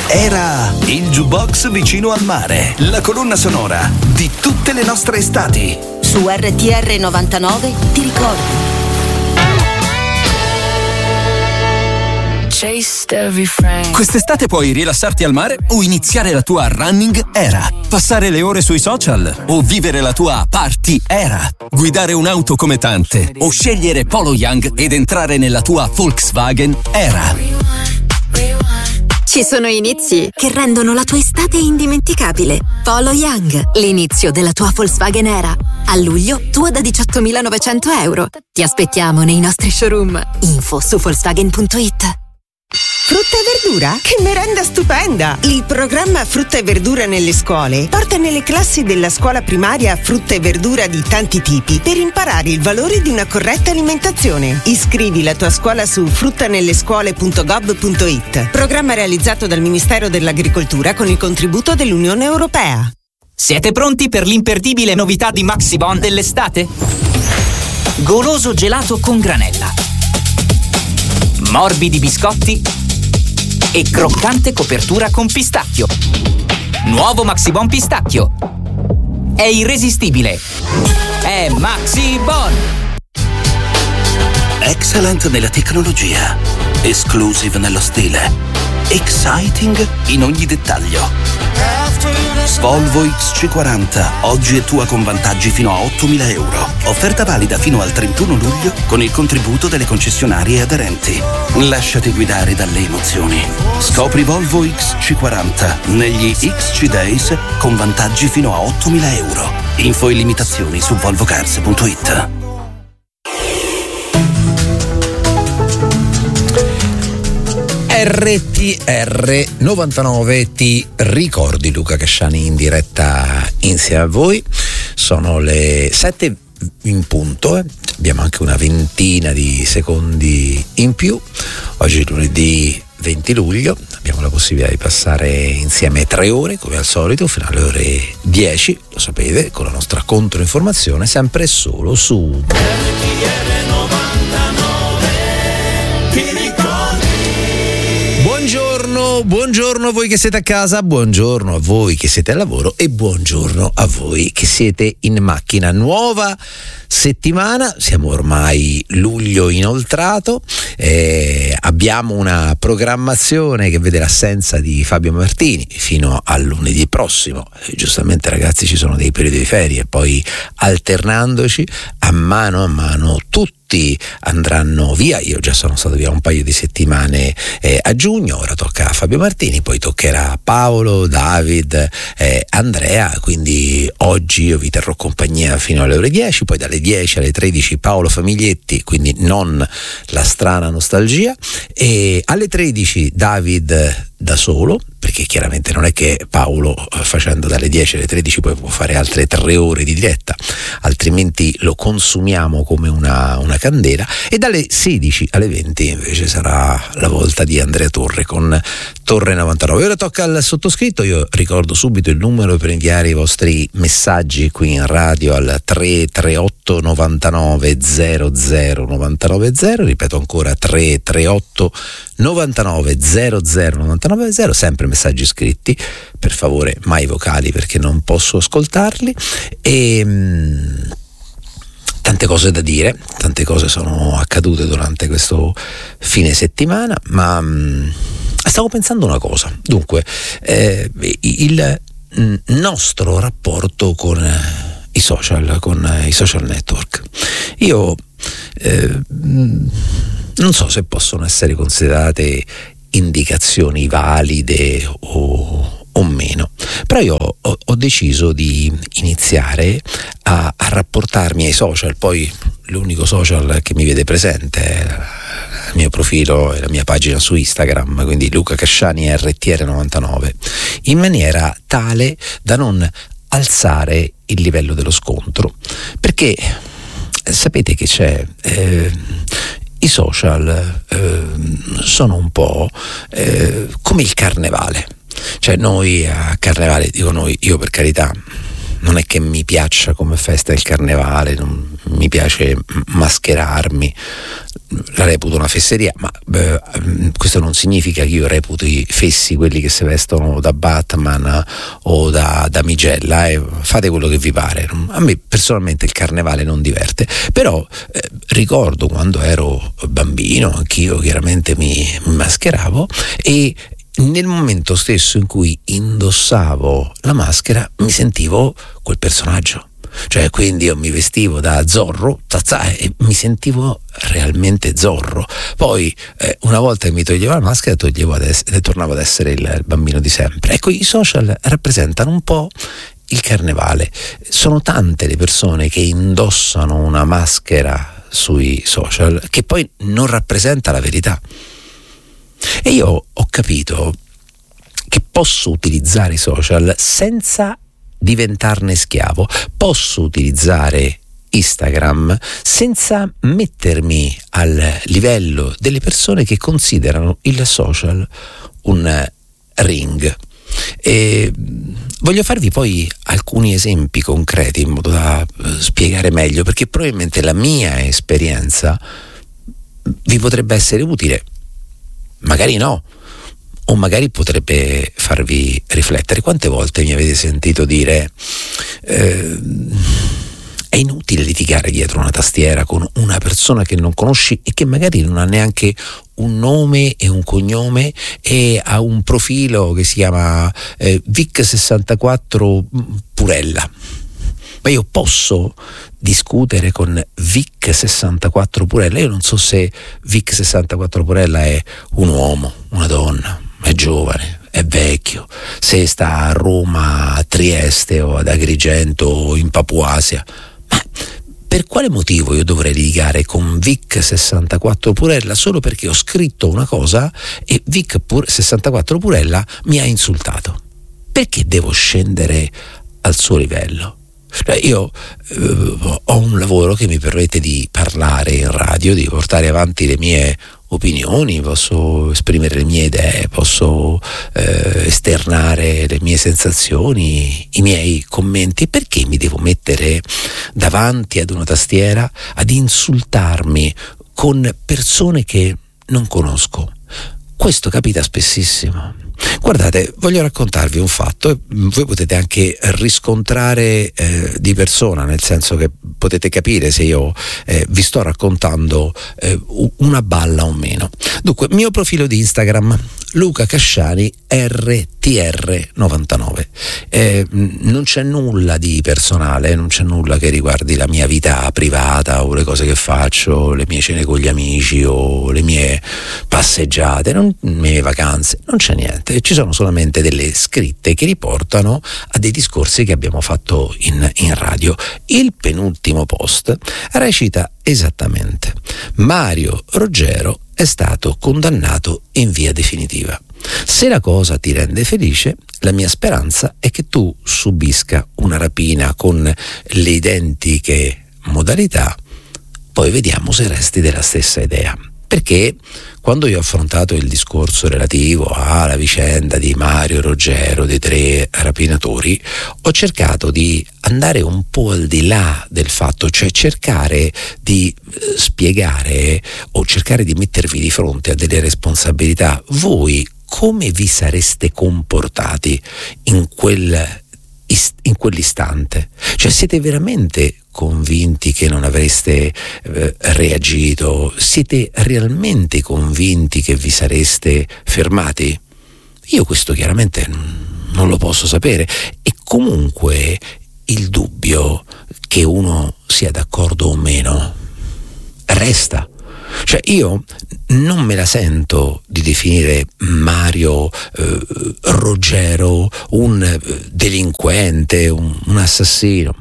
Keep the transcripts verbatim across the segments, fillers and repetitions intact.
era il jukebox vicino al mare, la colonna sonora di tutte le nostre estati. Su R T R novantanove ti ricordo. Quest'estate puoi rilassarti al mare o iniziare la tua running era, passare le ore sui social o vivere la tua party era, guidare un'auto come tante o scegliere Polo Young ed entrare nella tua Volkswagen era. Ci sono inizi che rendono la tua estate indimenticabile. Polo Young, l'inizio della tua Volkswagen era. A luglio, tua da diciottomilanovecento euro. Ti aspettiamo nei nostri showroom. Info su Volkswagen punto it. Frutta e verdura? Che merenda stupenda! Il programma Frutta e verdura nelle scuole porta nelle classi della scuola primaria frutta e verdura di tanti tipi per imparare il valore di una corretta alimentazione. Iscrivi la tua scuola su fruttanellescuole punto gov punto it. Programma realizzato dal Ministero dell'Agricoltura con il contributo dell'Unione Europea. Siete pronti per l'imperdibile novità di Maxibon dell'estate? Goloso gelato con granella, morbidi biscotti e croccante copertura con pistacchio. Nuovo Maxibon pistacchio. È irresistibile. È Maxibon. Excellent nella tecnologia, exclusive nello stile, exciting in ogni dettaglio. Volvo X C quaranta, oggi è tua con vantaggi fino a ottomila euro. Offerta valida fino al trentuno luglio con il contributo delle concessionarie aderenti. Lasciati guidare dalle emozioni. Scopri Volvo X C quaranta negli X C Days con vantaggi fino a ottomila euro. Info e limitazioni su volvocars punto it. R T R novantanove ti ricordi Luca Casciani in diretta insieme a voi. Sono le sette in punto, eh. Abbiamo anche una ventina di secondi in più. Oggi è lunedì venti luglio, abbiamo la possibilità di passare insieme tre ore come al solito fino alle ore dieci, lo sapete, con la nostra controinformazione sempre e solo su R T R novantanove ti ricordi. Buongiorno, buongiorno a voi che siete a casa, buongiorno a voi che siete al lavoro e buongiorno a voi che siete in macchina. Nuova settimana, siamo ormai luglio inoltrato, eh, abbiamo una programmazione che vede l'assenza di Fabio Martini fino al lunedì prossimo. Eh, giustamente ragazzi, ci sono dei periodi di ferie, poi alternandoci a mano a mano tutti andranno via. Io già sono stato via un paio di settimane eh, a giugno, ora tocca a Fabio Martini, poi toccherà Paolo, David, eh, Andrea, quindi oggi io vi terrò compagnia fino alle ore dieci, poi dalle dieci alle tredici Paolo Famiglietti, quindi non la strana nostalgia, e alle tredici David da solo, perché chiaramente non è che Paolo facendo dalle dieci alle tredici poi può fare altre tre ore di diretta, altrimenti lo consumiamo come una, una candela, e dalle sedici alle venti invece sarà la volta di Andrea Torre con Torre novantanove. Ora tocca al sottoscritto. Io ricordo subito il numero per inviare i vostri messaggi qui in radio al tre tre otto novantanove zero zero novantanove zero, ripeto ancora tre tre otto novantanove zero zero novantanove zero, sempre messaggi scritti, per favore mai vocali perché non posso ascoltarli. E mh, tante cose da dire, tante cose sono accadute durante questo fine settimana, ma mh, stavo pensando una cosa. Dunque, eh, il mh, nostro rapporto con eh, i social, con eh, i social network, io eh, mh, non so se possono essere considerate indicazioni valide o, o meno, però io ho, ho deciso di iniziare a, a rapportarmi ai social. Poi l'unico social che mi vede presente è il mio profilo e la mia pagina su Instagram, quindi Luca Casciani R T R novantanove, in maniera tale da non alzare il livello dello scontro, perché sapete che c'è eh, i social eh, sono un po' eh, come il carnevale. Cioè noi a carnevale, dico noi, io per carità non è che mi piaccia come festa il carnevale, non mi piace mascherarmi, la reputo una fesseria, ma beh, questo non significa che io reputi fessi quelli che si vestono da Batman o da damigella, eh, fate quello che vi pare. A me personalmente il carnevale non diverte, però eh, ricordo quando ero bambino, anch'io chiaramente mi, mi mascheravo, e nel momento stesso in cui indossavo la maschera mi sentivo quel personaggio. Cioè, quindi io mi vestivo da Zorro, tazza, e mi sentivo realmente Zorro. Poi eh, una volta che mi toglievo la maschera toglievo ad es- e tornavo ad essere il, il bambino di sempre. Ecco, i social rappresentano un po' il carnevale. Sono tante le persone che indossano una maschera sui social che poi non rappresenta la verità. E io ho capito che posso utilizzare i social senza diventarne schiavo, posso utilizzare Instagram senza mettermi al livello delle persone che considerano il social un ring. E voglio farvi poi alcuni esempi concreti in modo da spiegare meglio, perché probabilmente la mia esperienza vi potrebbe essere utile, magari no, o magari potrebbe farvi riflettere. Quante volte mi avete sentito dire eh, è inutile litigare dietro una tastiera con una persona che non conosci e che magari non ha neanche un nome e un cognome e ha un profilo che si chiama eh, Vic sessantaquattro Purella. Ma io posso discutere con Vic sessantaquattro Purella? Io non so se Vic sessantaquattro Purella è un uomo, una donna, è giovane, è vecchio, se sta a Roma, a Trieste o ad Agrigento o in Papuasia. Ma per quale motivo io dovrei litigare con Vic sessantaquattro Purella solo perché ho scritto una cosa e Vic sessantaquattro Purella mi ha insultato? Perché devo scendere al suo livello? Cioè io eh, ho un lavoro che mi permette di parlare in radio, di portare avanti le mie opinioni, posso esprimere le mie idee, posso eh, esternare le mie sensazioni, i miei commenti. Perché mi devo mettere davanti ad una tastiera ad insultarmi con persone che non conosco? Questo capita spessissimo. Guardate, voglio raccontarvi un fatto, voi potete anche riscontrare eh, di persona, nel senso che potete capire se io eh, vi sto raccontando eh, una balla o meno. Dunque, mio profilo di Instagram, Luca Casciani R T R novantanove. Eh, non c'è nulla di personale, non c'è nulla che riguardi la mia vita privata o le cose che faccio, le mie cene con gli amici o le mie passeggiate, non, le mie vacanze, non c'è niente. Ci sono solamente delle scritte che riportano a dei discorsi che abbiamo fatto in, in radio. Il penultimo post recita esattamente: Mario Roggero è stato condannato in via definitiva. Se la cosa ti rende felice, la mia speranza è che tu subisca una rapina con le identiche modalità, poi vediamo se resti della stessa idea. Perché quando io ho affrontato il discorso relativo alla vicenda di Mario Roggero, dei tre rapinatori, ho cercato di andare un po' al di là del fatto, cioè cercare di spiegare o cercare di mettervi di fronte a delle responsabilità. Voi come vi sareste comportati in quel in quell'istante? Cioè, siete veramente convinti che non avreste eh, reagito? Siete realmente convinti che vi sareste fermati? Io questo chiaramente non lo posso sapere, e comunque il dubbio che uno sia d'accordo o meno resta. Cioè, io non me la sento di definire Mario eh, Roggero un delinquente, un, un assassino.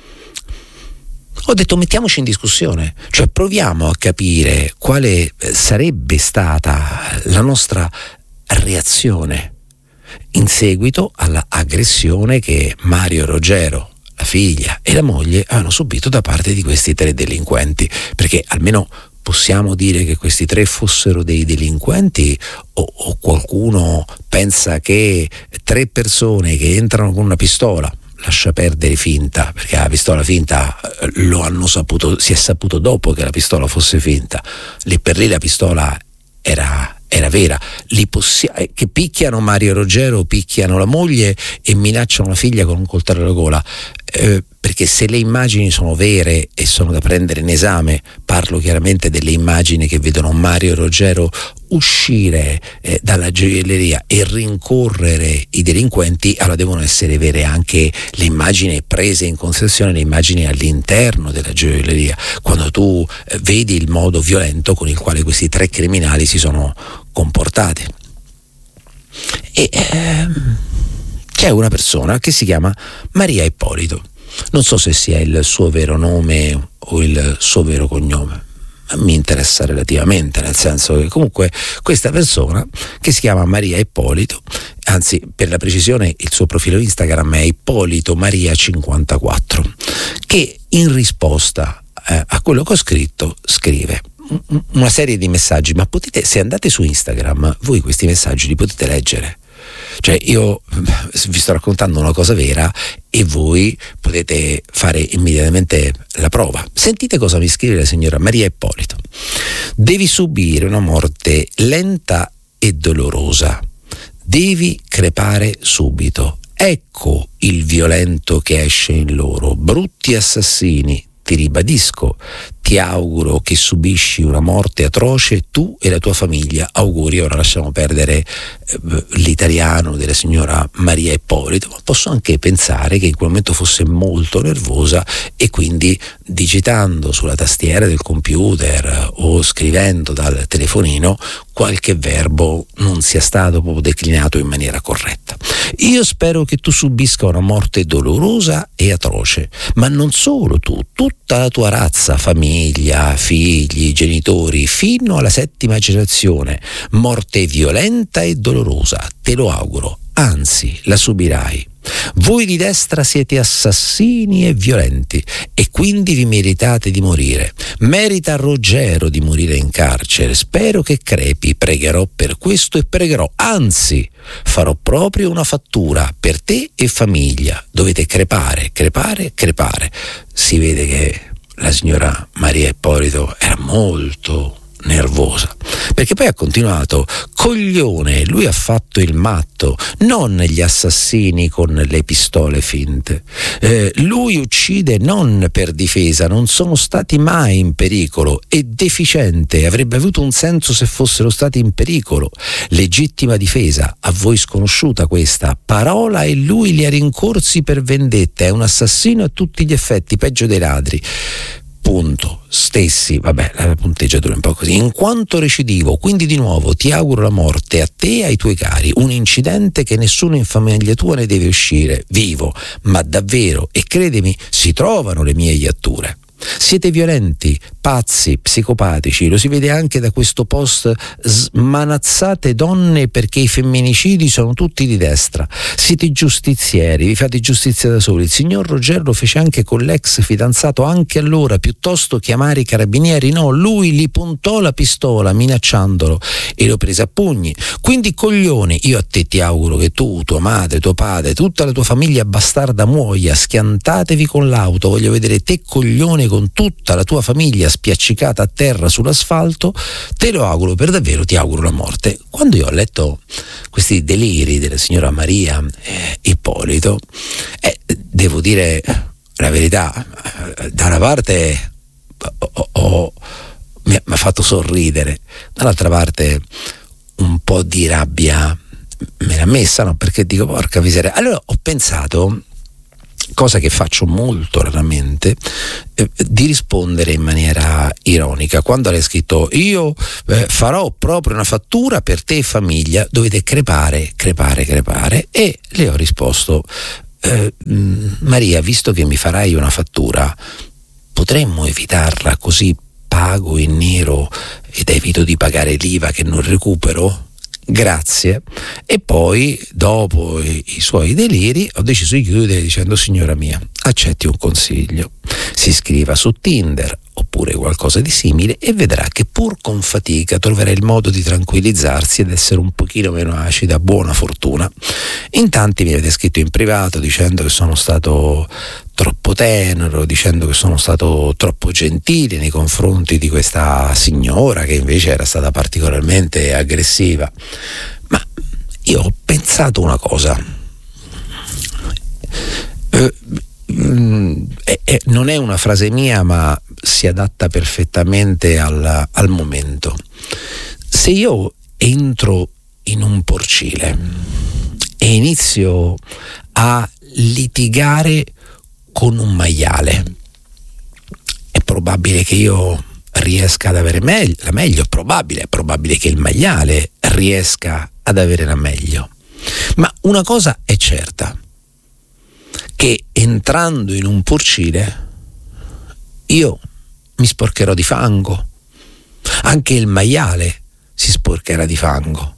Ho detto, mettiamoci in discussione, cioè proviamo a capire quale sarebbe stata la nostra reazione in seguito alla aggressione che Mario Roggero, la figlia e la moglie hanno subito da parte di questi tre delinquenti, perché almeno possiamo dire che questi tre fossero dei delinquenti, o, o qualcuno pensa che tre persone che entrano con una pistola, lascia perdere finta, perché la pistola finta lo hanno saputo, si è saputo dopo che la pistola fosse finta. Lì per lì la pistola era, era vera. Li possi- che picchiano Mario Roggero, picchiano la moglie e minacciano la figlia con un coltello alla gola. Eh, perché se le immagini sono vere e sono da prendere in esame, parlo chiaramente delle immagini che vedono Mario Roggero uscire eh, dalla gioielleria e rincorrere i delinquenti, allora devono essere vere anche le immagini prese in considerazione, le immagini all'interno della gioielleria, quando tu eh, vedi il modo violento con il quale questi tre criminali si sono comportati. E ehm, c'è una persona che si chiama Maria Ippolito, non so se sia il suo vero nome o il suo vero cognome, ma mi interessa relativamente, nel senso che comunque questa persona che si chiama Maria Ippolito, anzi per la precisione il suo profilo Instagram è Ippolito Maria cinquantaquattro, che in risposta eh, a quello che ho scritto scrive una serie di messaggi, ma potete, se andate su Instagram, voi questi messaggi li potete leggere. Cioè io vi sto raccontando una cosa vera e voi potete fare immediatamente la prova. Sentite cosa mi scrive la signora Maria Ippolito. Devi subire una morte lenta e dolorosa. Devi crepare subito. Ecco il violento che esce in loro. Brutti assassini. Ti ribadisco, ti auguro che subisci una morte atroce tu e la tua famiglia. Auguri. Ora lasciamo perdere eh, l'italiano della signora Maria Ippolito, ma posso anche pensare che in quel momento fosse molto nervosa e quindi digitando sulla tastiera del computer o scrivendo dal telefonino qualche verbo non sia stato proprio declinato in maniera corretta. Io spero che tu subisca una morte dolorosa e atroce, ma non solo tu, tutta la tua razza, famiglia, figli, genitori, fino alla settima generazione. Morte violenta e dolorosa, te lo auguro, anzi la subirai. Voi di destra siete assassini e violenti e quindi vi meritate di morire. Merita Roggero di morire in carcere. Spero che crepi, pregherò per questo e pregherò, anzi farò proprio una fattura per te e famiglia. Dovete crepare, crepare, crepare. Si vede che la signora Maria Ippolito era molto nervosa, perché poi ha continuato: coglione, lui ha fatto il matto, non gli assassini con le pistole finte, eh, lui uccide non per difesa, non sono stati mai in pericolo, è deficiente, avrebbe avuto un senso se fossero stati in pericolo. Legittima difesa, a voi sconosciuta questa parola, e lui li ha rincorsi per vendetta, è un assassino a tutti gli effetti, peggio dei ladri. Punto. Stessi, vabbè, la punteggiatura è un po' così. In quanto recidivo, quindi di nuovo ti auguro la morte a te e ai tuoi cari, un incidente che nessuno in famiglia tua ne deve uscire vivo, ma davvero, e credimi, si trovano le mie iatture. Siete violenti, pazzi, psicopatici, lo si vede anche da questo post: smanazzate donne perché i femminicidi sono tutti di destra. Siete giustizieri, vi fate giustizia da soli. Il signor Roggero lo fece anche con l'ex fidanzato, anche allora, piuttosto chiamare i carabinieri, no, lui gli puntò la pistola minacciandolo e lo prese a pugni. Quindi coglioni, io a te ti auguro che tu, tua madre, tuo padre, tutta la tua famiglia bastarda muoia, schiantatevi con l'auto, voglio vedere te coglione con tutta la tua famiglia spiaccicata a terra sull'asfalto, te lo auguro per davvero, ti auguro la morte. Quando io ho letto questi deliri della signora Maria eh, Ippolito, eh, devo dire la verità, da una parte ho, ho, mi ha fatto sorridere, dall'altra parte un po' di rabbia me l'ha messa, no? Perché dico, porca miseria. Allora ho pensato, cosa che faccio molto raramente, eh, di rispondere in maniera ironica. Quando lei ha scritto io eh, farò proprio una fattura per te e famiglia, dovete crepare, crepare, crepare, e le ho risposto eh, Maria, visto che mi farai una fattura, potremmo evitarla, così pago in nero ed evito di pagare l'I V A che non recupero? Grazie. E poi, dopo i, i suoi deliri, ho deciso di chiudere dicendo: signora mia, accetti un consiglio, si iscriva su Tinder oppure qualcosa di simile e vedrà che pur con fatica troverà il modo di tranquillizzarsi ed essere un pochino meno acida. Buona fortuna. In tanti mi avete scritto in privato dicendo che sono stato troppo tenero, dicendo che sono stato troppo gentile nei confronti di questa signora che invece era stata particolarmente aggressiva. Ma io ho pensato una cosa. Eh, Mm, eh, eh, non è una frase mia, ma si adatta perfettamente al, al momento. Se io entro in un porcile e inizio a litigare con un maiale, è probabile che io riesca ad avere meglio, la meglio, è probabile, è probabile che il maiale riesca ad avere la meglio. Ma una cosa è certa, che entrando in un porcile io mi sporcherò di fango, anche il maiale si sporcherà di fango.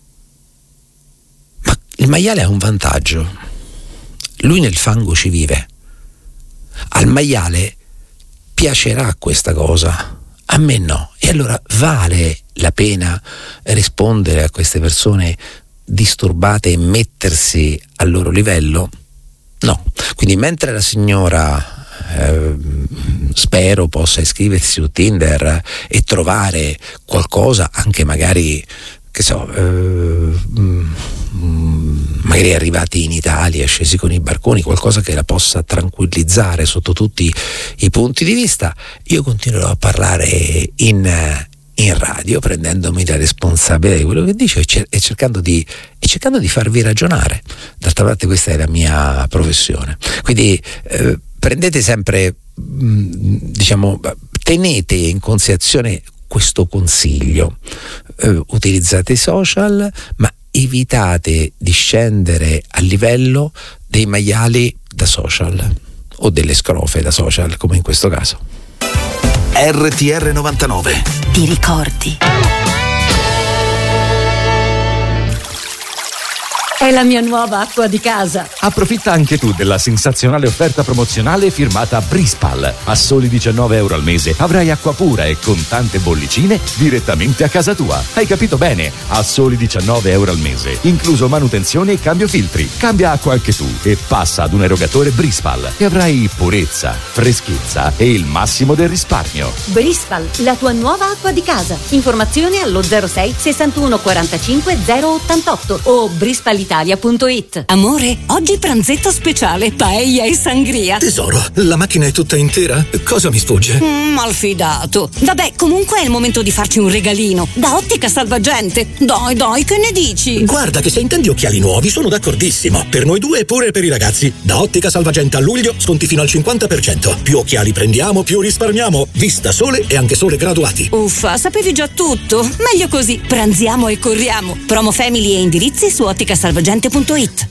Ma il maiale ha un vantaggio: lui nel fango ci vive. Al maiale piacerà questa cosa, a me no. E allora vale la pena rispondere a queste persone disturbate e mettersi al loro livello? No. Quindi mentre la signora eh, spero possa iscriversi su Tinder e trovare qualcosa, anche magari, che so, eh, magari arrivati in Italia, scesi con i barconi, qualcosa che la possa tranquillizzare sotto tutti i punti di vista, io continuerò a parlare in in radio, prendendomi la responsabilità di quello che dice e, cer- e, cercando di, e cercando di farvi ragionare. D'altra parte questa è la mia professione. Quindi eh, prendete sempre, mh, diciamo, tenete in considerazione questo consiglio. Eh, utilizzate i social, ma evitate di scendere a livello dei maiali da social o delle scrofe da social, come in questo caso. R T R novantanove. Ti ricordi? È la mia nuova acqua di casa. Approfitta anche tu della sensazionale offerta promozionale firmata Brispal. A soli diciannove euro al mese avrai acqua pura e con tante bollicine direttamente a casa tua. Hai capito bene? A soli diciannove euro al mese, incluso manutenzione e cambio filtri. Cambia acqua anche tu e passa ad un erogatore Brispal e avrai purezza, freschezza e il massimo del risparmio. Brispal, la tua nuova acqua di casa. Informazioni allo zero sei sessantuno quarantacinque zero ottantotto o brispal italia punto it. Amore, oggi pranzetto speciale, paella e sangria. Tesoro, la macchina è tutta intera? Cosa mi sfugge? Mm, malfidato. Vabbè, comunque è il momento di farci un regalino. Da Ottica Salvagente. Dai, dai, che ne dici? Guarda che se intendi occhiali nuovi sono d'accordissimo. Per noi due e pure per i ragazzi. Da Ottica Salvagente a luglio sconti fino al cinquanta per cento. Più occhiali prendiamo, più risparmiamo. Vista sole e anche sole graduati. Uffa, sapevi già tutto? Meglio così. Pranziamo e corriamo. Promo family e indirizzi su ottica salvagente punto it.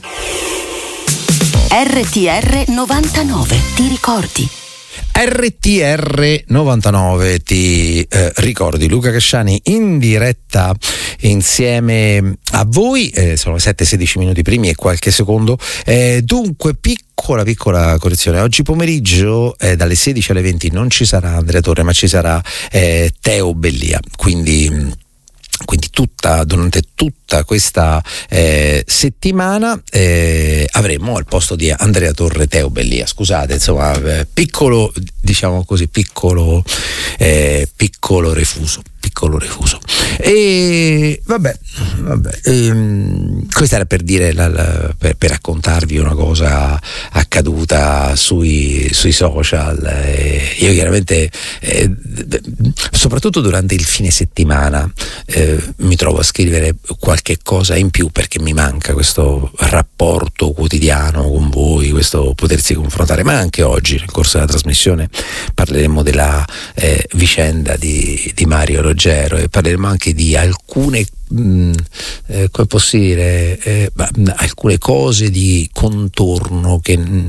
R T R novantanove, ti ricordi? R T R novantanove, ti eh, ricordi? Luca Casciani in diretta insieme a voi, eh, sono le sette e sedici minuti primi e qualche secondo. Eh, dunque, piccola piccola correzione: oggi pomeriggio eh, dalle sedici alle venti non ci sarà Andrea Torre, ma ci sarà eh, Teo Bellia, quindi Quindi tutta, durante tutta questa eh, settimana eh, avremo al posto di Andrea Torre Teo Bellia. Scusate, insomma, eh, piccolo, diciamo così, piccolo, eh, piccolo refuso. Piccolo refuso. E vabbè, vabbè ehm, questo era per dire la, la, per, per raccontarvi una cosa accaduta sui, sui social. Eh, io chiaramente eh, soprattutto durante il fine settimana eh, mi trovo a scrivere qualche cosa in più, perché mi manca questo rapporto quotidiano con voi, questo potersi confrontare. Ma anche oggi nel corso della trasmissione parleremo della eh, vicenda di, di Mario Roggero e parleremo anche di alcune mh, eh, come posso dire eh, alcune cose di contorno che